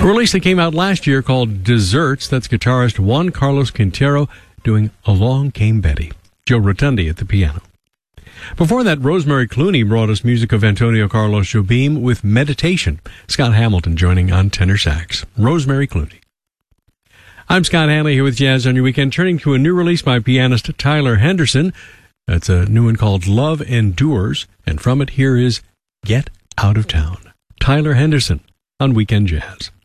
release that came out last year called Desserts. That's guitarist Juan Carlos Quintero doing Along Came Betty. Joe Rotundi at the piano. Before that, Rosemary Clooney brought us music of Antonio Carlos Jobim with Meditation. Scott Hamilton joining on tenor sax. Rosemary Clooney. I'm Scott Hanley here with Jazz on Your Weekend, turning to a new release by pianist Tyler Henderson. That's a new one called Love Endures, and from it here is Get Out of Town. Tyler Henderson on Weekend Jazz.